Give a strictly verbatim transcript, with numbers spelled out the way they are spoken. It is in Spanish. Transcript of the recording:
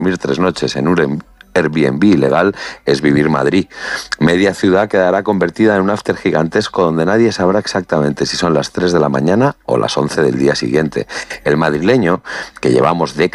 dormir tres noches en un Airbnb ilegal es vivir Madrid. Media ciudad quedará convertida en un after gigantesco donde nadie sabrá exactamente si son las tres de la mañana o las once del día siguiente. El madrileño, que llevamos décadas